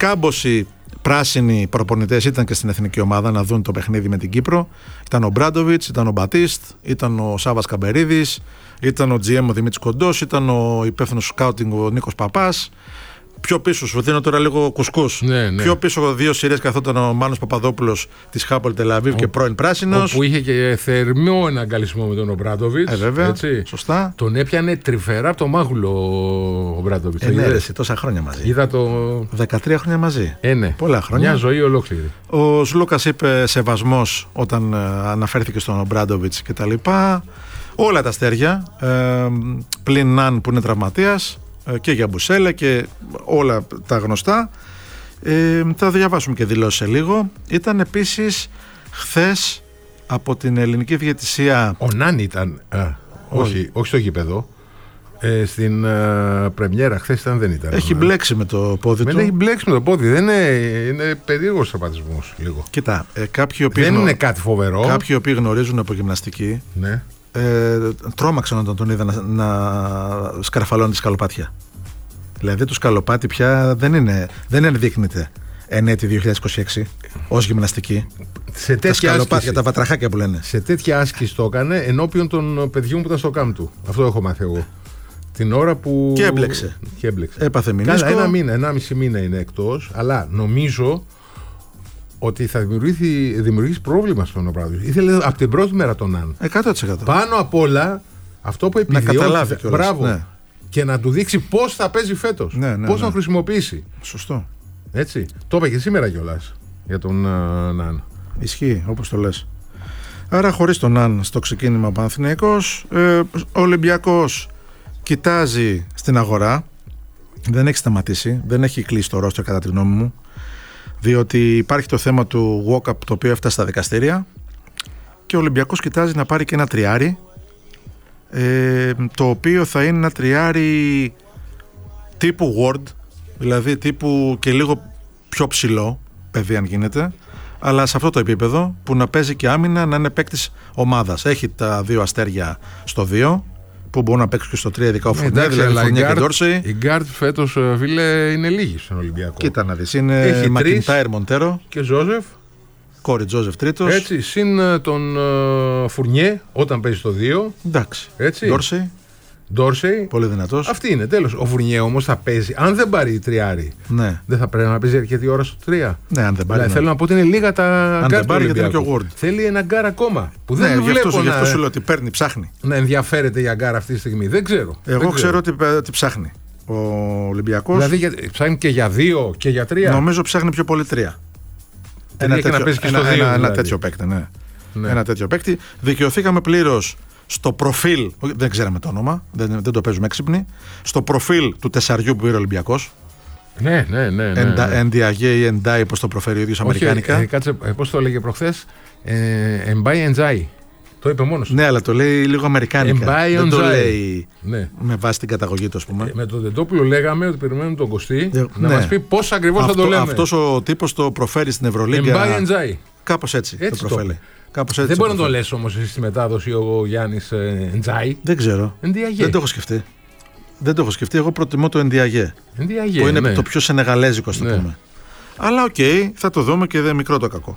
Κάμποση πράσινοι προπονητές ήταν και στην εθνική ομάδα να δουν το παιχνίδι με την Κύπρο. Ήταν ο Μπράντοβιτς, ήταν ο Μπατίστ, ήταν ο Σάββας Καμπερίδης, ήταν ο GM ο Δημήτρης Κοντός, ήταν ο υπεύθυνος σκάουτινγκ ο Νίκος Παπάς. Πιο πίσω, σου δίνω τώρα λίγο κουσκούς. Ναι, ναι. Πιο πίσω, δύο σειρές καθόταν ο Μάνος Παπαδόπουλος της Χάπολ Τελαβίβ και πρώην πράσινος. Που είχε και θερμό εναγκαλισμό με τον Ομπράντοβιτς. Βέβαια. Έτσι. Σωστά. Τον έπιανε τρυφερά από το μάγουλο ο Ομπράντοβιτς. Ναι, τόσα χρόνια μαζί. Είδα το. 13 χρόνια μαζί. Ναι. Πολλά χρόνια. Μια ζωή ολόκληρη. Ο Σλούκας είπε σεβασμός όταν αναφέρθηκε στον Ομπράντοβιτς κτλ. Όλα τα αστέρια. Πλην Ναν που είναι τραυματίας. Και για Μπουσέλε και όλα τα γνωστά. Θα διαβάσουμε και δηλώσεις σε λίγο. Ήταν επίσης χθες από την ελληνική διαιτησία. Ο Νάν ήταν. Όχι στο γήπεδο. Στην πρεμιέρα χθες δεν ήταν. Έχει μπλέξει με το πόδι του. Δεν έχει μπλέξει με το πόδι. Είναι περίεργος τραυματισμός λίγο. Κοίτα, κάποιοι δεν είναι κάτι φοβερό. Κάποιοι οποίοι γνωρίζουν από γυμναστική. Ναι. Τρόμαξαν όταν τον είδα να σκαρφαλώνει τη σκαλοπάτια. Δηλαδή το σκαλοπάτι πια δεν ενδείκνυται εν έτη 2026 ως γυμναστική. Σε τα σκαλοπάτια, άσκηση, τα βατραχάκια που λένε. Σε τέτοια άσκηση το έκανε ενώπιον των παιδιών που ήταν στο κάμπ του. Αυτό έχω μάθει εγώ. Την ώρα που. Και έμπλεξε. Έπαθε μηνίσκο. Καλά, ενάμιση μήνα είναι εκτός, αλλά νομίζω ότι θα δημιουργήσει πρόβλημα στον Ομπράντοβιτς. Ήθελε από την πρώτη μέρα τον Ναν. 100%. Πάνω απ' όλα αυτό που επιδιώκει. Μπράβο. Ναι. Και να του δείξει πώς θα παίζει φέτος. Ναι, πώς να χρησιμοποιήσει. Σωστό. Έτσι. Το είπε και σήμερα κιόλας για τον Ναν. Ισχύει, όπως το λες. Άρα χωρίς τον Ναν στο ξεκίνημα ο Παναθηναϊκός, ο Ολυμπιακός κοιτάζει στην αγορά. Δεν έχει σταματήσει. Δεν έχει κλείσει το ρόστερ κατά τη γνώμη μου. Διότι υπάρχει το θέμα του walk-up το οποίο έφτασε στα δικαστήρια και ο Ολυμπιακός κοιτάζει να πάρει και ένα τριάρι, το οποίο θα είναι ένα τριάρι τύπου Word, δηλαδή τύπου και λίγο πιο ψηλό παιδί αν γίνεται, αλλά σε αυτό το επίπεδο που να παίζει και άμυνα, να είναι παίκτης ομάδας. Έχει τα δύο αστέρια στο 2 που μπορούν να παίξουν και στο 3, ειδικά ο Φουρνιέ, δηλαδή Φουρνιέ και Ντόρσεϊ. Η γκάρτ φέτος, φίλε, είναι λίγη στον Ολυμπιακό. Κοίτα να δεις, είναι Μακιντάιρ, Μοντέρο και Ζόζεφ. Κόρη Τζόζεφ τρίτος. Έτσι, συν τον Φουρνιέ όταν παίζει στο 2. Εντάξει. Ντόρσεϊ. Πολύ δυνατός. Αυτή είναι, τέλος. Ο Φουρνιέ όμως θα παίζει. Αν δεν πάρει τριάρι, ναι. Δεν θα πρέπει να παίζει αρκετή ώρα στο 3. Ναι, αν δεν πάρει. Δηλαδή, θέλω να πω ότι είναι λίγα τα γκάρ. Αν δεν πάρει, γιατί είναι και ο Word. Θέλει ένα γκάρ ακόμα. Που ναι, δεν βλέπω γι' αυτό σου λέω ότι παίρνει, ψάχνει. Να ενδιαφέρεται για γκάρ αυτή τη στιγμή. Δεν ξέρω. Εγώ ξέρω ότι ψάχνει ο Ολυμπιακός. Δηλαδή ψάχνει και για 2 και για 3. Νομίζω ψάχνει πιο πολύ 3. Ένα τέτοιο παίκτη, ναι. Ένα τέτοιο παίκτη. Δικαιωθήκαμε πλήρως στο προφίλ, δεν ξέραμε το όνομα, δεν το παίζουμε έξυπνοι, στο προφίλ του τεσσαριού που πήρε ο Ολυμπιακός. Ναι. Ενδιαγέ ή Εντάι, πώς το προφέρει ο ίδιος αμερικάνικα. Κάτσε, πώς το έλεγε προχθές, Εμπάι Εντζάι. Το είπε μόνος του. Ναι, αλλά το λέει λίγο αμερικάνικα. Δεν το λέει με βάση την καταγωγή του, ας πούμε. Με τον Τεντόπουλο λέγαμε ότι περιμένουμε τον Κωστή να μας πει πώς ακριβώς θα το λέμε. Αυτός ο τύπος το προφέρει στην Ευρωλίγκα. Εμπάι Εντζάι. Κάπως έτσι το προφέρει. Δεν μπορεί να το λες όμως εσύ στη μετάδοση ο Γιάννης Εντζάι. Δεν ξέρω. Δεν το έχω σκεφτεί. Εγώ προτιμώ το Ενδιαγέ. Που είναι το πιο σενεγαλέζικο, ας το πούμε. Αλλά οκ, θα το δούμε και δεν μικρό το κακό.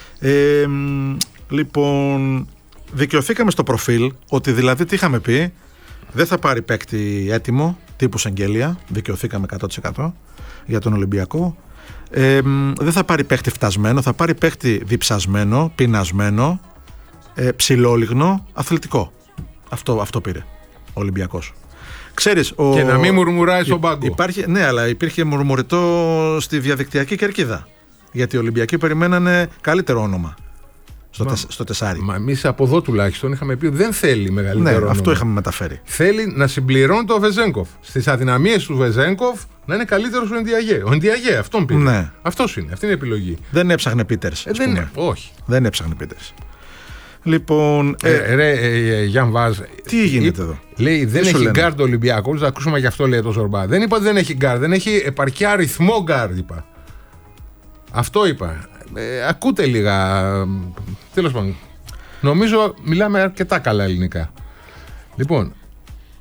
Λοιπόν, δικαιωθήκαμε στο προφίλ ότι δηλαδή τι είχαμε πει, δεν θα πάρει παίκτη έτοιμο τύπου Σεγγέλια. Δικαιωθήκαμε 100% για τον Ολυμπιακό. Δεν θα πάρει παίκτη φτασμένο, θα πάρει παίκτη διψασμένο, πεινασμένο, ψηλόλιγνο, αθλητικό. Αυτό πήρε ο Ολυμπιακός. Ξέρεις, και να μην μουρμουράει στον πάγκο. Ναι, αλλά υπήρχε μουρμουριτό στη διαδικτυακή κερκίδα. Γιατί οι Ολυμπιακοί περιμένανε καλύτερο όνομα στο τεσάρι. Μα εμείς από εδώ τουλάχιστον είχαμε πει ότι δεν θέλει μεγαλύτερο όνομα. Αυτό είχαμε μεταφέρει. Θέλει να συμπληρώνει το Βεζένκοφ. Στις αδυναμίες του Βεζένκοφ να είναι καλύτερος ο Ενδιαγέ. Ο Ενδιαγέ, αυτόν πήρε. Ναι. Αυτός είναι, αυτή είναι η επιλογή. Δεν έψαχνε Πίτερς. Όχι. Δεν έψαχνε Πίτερς. Λοιπόν. Γιάν Βάζ. Τι γίνεται εδώ. Λέει δεν έχει γκάρ το Ολυμπιακό. Θα ακούσουμε γι' αυτό λέει το Ζορμπά. Δεν είπα ότι δεν έχει γκάρ. Δεν έχει επαρκή αριθμό γκάρ, είπα. Αυτό είπα. Ακούτε λίγα. Τέλος πάντων. Νομίζω μιλάμε αρκετά καλά ελληνικά. Λοιπόν,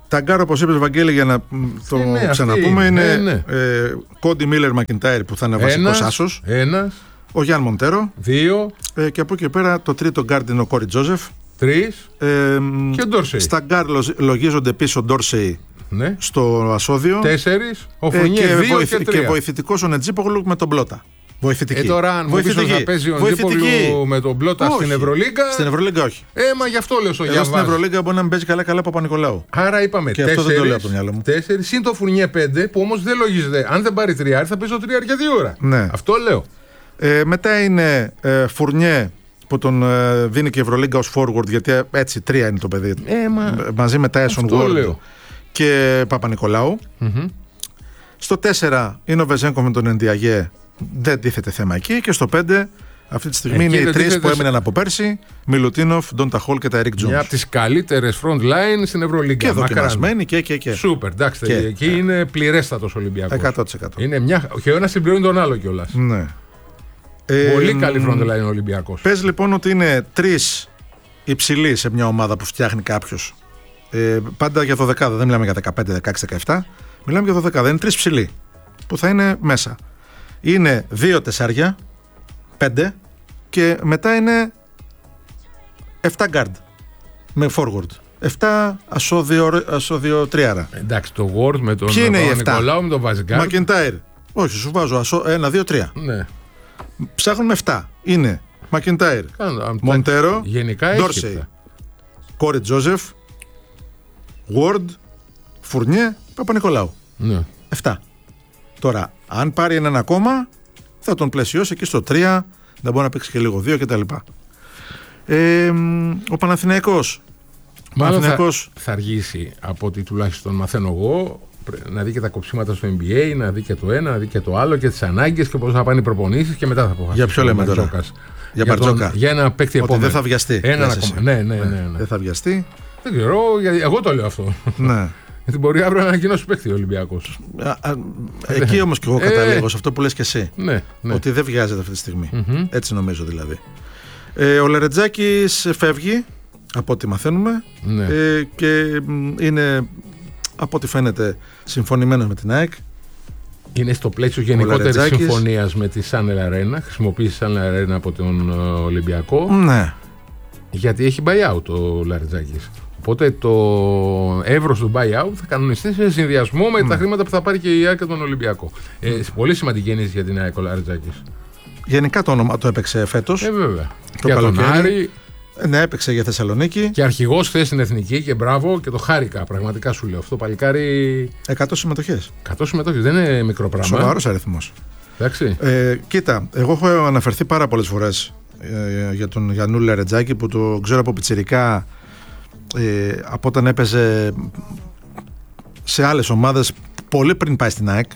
Τα γκάρ, όπως είπες, Βαγγέλη, για να το ξαναπούμε, είναι Κόντι Μίλλερ Μακιντάιρ που θα είναι βασικός άσος. Ένας. Ο Γιάν Μοντέρο. 2. Και από εκεί και πέρα το τρίτο γκάρντ είναι ο Κόρι Τζόζεφ. 3. Και ο Ντόρσεϊ. Στα γκάρ λογίζονται πίσω ο Ντόρσεϊ στο ασώδιο. 4. Ο Φουρνιέ 2 και 3. Και βοηθητικός ο Νετζίπογλου με τον Μπλότα. Βοηθητική. Τώρα, αν βοηθητική. Θα παίζει ο Νετζίπογλου με τον Μπλότα στην Ευρωλίγκα. Στην Ευρωλίγκα όχι. Μα γι' αυτό λέω στο Γιάννη. Στην Ευρωλίγκα μπορεί να μην παίζει καλά Παπα-Νικολάου. Άρα είπαμε 4. Αυτό δεν το λέω από το μυαλό μου. 4 συν το Φουρνιέ 5 που όμως δεν λογίζεται. Αν δεν πάρει τριάρι θα παίζει το τριάρι για 2 ώρα. Ναι. Αυτό λέω. Μετά είναι Φουρνιέ που τον δίνει και η Ευρωλίγκα ως forward, γιατί έτσι 3 είναι το παιδί. Μαζί με Tyson Ward και Παπα-Νικολάου. Στο 4 είναι ο Βεζένκο με τον Εντιαγέ. Δεν τίθεται θέμα εκεί. Και στο 5 αυτή τη στιγμή είναι οι 3 που έμειναν από πέρσι: Μιλουτίνοφ, Ντόντα Χολ και τα Ερικ Τζόνς. Μια από τις καλύτερες front line στην Ευρωλίγκα. Και δοκιμασμένοι και. Σούπερ, εντάξει. Εκεί είναι πληρέστατος Ολυμπιακός. 100%. Είναι μια. Και ο ένας συμπληρώνει τον άλλο κιόλας. Ναι. Πολύ καλή front line ο Ολυμπιακός. Πες λοιπόν ότι είναι 3 υψηλοί σε μια ομάδα που φτιάχνει κάποιος. Πάντα για 12, δεν μιλάμε για 15, 16, 17. Μιλάμε για 12. Είναι 3 ψηλοί που θα είναι μέσα. Είναι 2 τεσσάρια, 5 και μετά είναι 7 guard με forward. 7 ασώδιο τριάρα. Εντάξει, το Ward με τον Νικολάου με τον Βαζγκάρ. Μακιντάιρ. Όχι, σου βάζω 1, 2, 3. Ναι. Ψάχνουμε 7. Είναι Μακιντάιρ, Μοντέρο, Ντόρσεϊ, Κόρι Τζόζεφ, Ward, Φουρνιέ, Παπα-Νικολάου. Ναι. 7. Τώρα, αν πάρει έναν ακόμα, θα τον πλαισιώσει εκεί στο 3, δεν μπορεί να παίξει και λίγο 2 κτλ. Ο Παναθηναϊκός. Μάλλον θα αργήσει από ό,τι τουλάχιστον μαθαίνω εγώ, να δει και τα κοψίματα στο NBA, να δει και το ένα, να δει και το άλλο και τις ανάγκες και πώς θα πάνε οι προπονήσεις και μετά θα αποφασίσει. Για ποιο λέμε τώρα? Για Μπαρτζόκα. Για ένα παίκτη επόμενο. Δεν θα βιαστεί. Έναν ακόμα. Ναι. Δεν θα βιαστεί. Δεν ξέρω, εγώ το λέω αυτό. Ναι. Γιατί μπορεί αύριο να ανακοινώσει παίκτη ο Ολυμπιακός. Εκεί όμως και εγώ καταλήγω σε αυτό που λες και εσύ. Ναι. Ότι δεν βιάζεται αυτή τη στιγμή. Έτσι νομίζω δηλαδή. Ο Λαρετζάκης φεύγει από ό,τι μαθαίνουμε και είναι από ό,τι φαίνεται συμφωνημένος με την ΑΕΚ. Είναι στο πλαίσιο γενικότερης συμφωνίας με τη Σάνελ Αρένα. Χρησιμοποίησε Σάνελ Αρένα από τον Ολυμπιακό. Ναι. Γιατί έχει buyout ο Λαρετζάκης. Οπότε το εύρος του buyout θα κανονιστεί σε συνδυασμό με τα χρήματα που θα πάρει και η ΑΕΚ και τον Ολυμπιακό. Πολύ σημαντική ενίσχυση για την ΑΕΚ ο Λαρετζάκης. Γενικά το όνομα το έπαιξε φέτος. Βέβαια. Το καλοκαίρι. Ναι, έπαιξε για Θεσσαλονίκη. Και αρχηγός χθες στην Εθνική και μπράβο και το χάρηκα. Πραγματικά σου λέω αυτό. Παλικάρι. 100 συμμετοχές. 100 συμμετοχές. Δεν είναι μικρό πράγμα. Σοβαρός αριθμός. Εντάξει. Κοίτα, εγώ έχω αναφερθεί πάρα πολλές φορές για τον Γιαννούλη Λαρετζάκη που το ξέρω από πιτσιρικά από όταν έπαιζε σε άλλες ομάδες πολύ πριν πάει στην ΑΕΚ.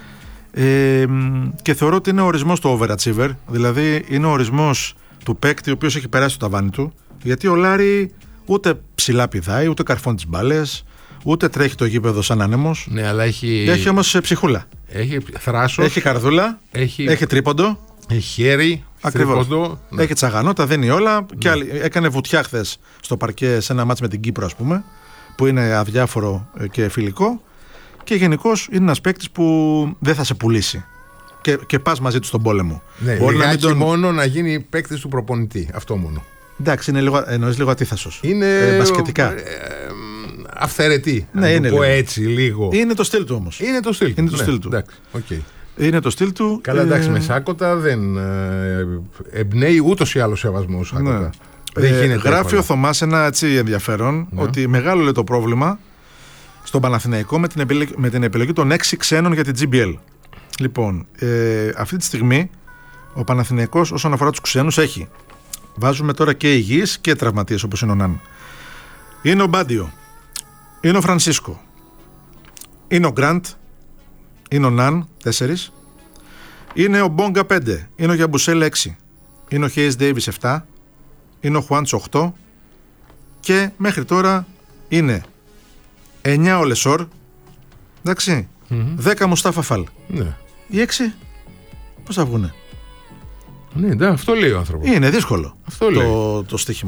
Και θεωρώ ότι είναι ο ορισμός του overachiever. Δηλαδή είναι ο ορισμός του παίκτη ο οποίος έχει περάσει το ταβάνι του, γιατί ο Λάρη ούτε ψηλά πηδάει, ούτε καρφώνει τις μπάλες, ούτε τρέχει το γήπεδο σαν άνεμος. Ναι, αλλά έχει όμως ψυχούλα. Έχει θράσος. Έχει καρδούλα. Έχει τρίποντο. Έχει χέρι. Ακριβώς. Ναι. Έχει τσαγανό, τα δίνει όλα. Ναι. Και έκανε βουτιά χθες στο παρκέ σε ένα μάτς με την Κύπρο, ας πούμε, που είναι αδιάφορο και φιλικό. Και γενικώς είναι ένας παίκτης που δεν θα σε πουλήσει. Και πας μαζί του στον πόλεμο. Ναι, μπορεί να μην μόνο να γίνει παίκτης του προπονητή. Αυτό μόνο. Εντάξει, εννοείς λίγο ατίθασος. Είναι μπασκετικά. Αυθαιρετή. Ναι, είναι πω έτσι λίγο. Είναι το στυλ του όμως. Είναι το στυλ του. Εντάξει, okay. Είναι το στυλ του. Καλά, εντάξει, με Σάκοτα δεν εμπνέει ούτως ή άλλως σεβασμό Σάκοτα. Ναι. Γράφει ο Θωμάς ένα έτσι ενδιαφέρον, ότι μεγάλο λέει το πρόβλημα στον Παναθηναϊκό με την επιλογή των 6 ξένων για την GBL. Λοιπόν, αυτή τη στιγμή ο Παναθηναϊκός όσον αφορά τους ξένους έχει. Βάζουμε τώρα και υγιείς και τραυματίες όπως είναι ο Ναν. Είναι ο Μπάντιο. Είναι ο Φρανσίσκο. Είναι ο Γκραντ. Είναι ο Ναν 4. Είναι ο Μπόγκα 5. Είναι ο Γιαμπουσέλ 6. Είναι ο Χέις Ντέιβις 7. Είναι ο Χουάντς 8. Και μέχρι τώρα είναι 9 ο Λεσόρ. Εντάξει. 10 Μουστάφα Φαλ. Ναι. Οι 6 πώς θα βγουνε? Ναι, αυτό λέει ο άνθρωπος. Είναι δύσκολο αυτό το στοίχημα.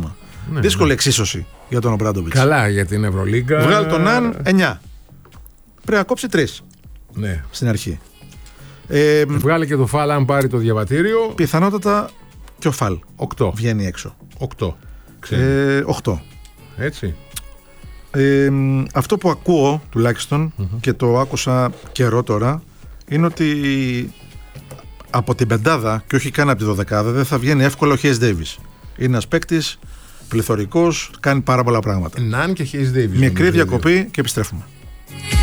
Ναι, δύσκολη εξίσωση για τον Ομπράντοβιτς. Καλά για την Ευρωλίγκα. Βγάλει τον Αν 9. Πρέπει να κόψει 3 Ναι. στην αρχή. Βγάλει και το Φαλ αν πάρει το διαβατήριο. Πιθανότατα και ο Φαλ 8. βγαίνει έξω. 8. 8. Έτσι. Αυτό που ακούω τουλάχιστον και το άκουσα καιρό τώρα είναι ότι από την πεντάδα και όχι καν από τη δωδεκάδα δεν θα βγαίνει εύκολα ο Hayes Davis. Είναι ένας παίκτης πληθωρικός, κάνει πάρα πολλά πράγματα. Ναν και Hayes Davis. Μικρή διακοπή και επιστρέφουμε.